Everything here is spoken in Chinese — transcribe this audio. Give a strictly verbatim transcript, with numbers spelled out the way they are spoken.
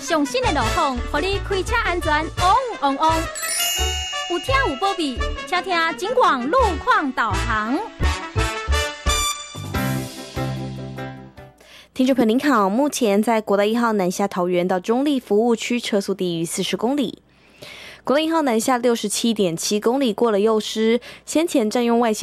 上新的路况，让你开车安全旺旺旺。有听有保庇，请听警广路况导航。 听众朋友您好，目前在国道一号南下桃园到中立服务区车速低于四十公里。国道一号南下六十七点七公里过了幼师，先前占用外线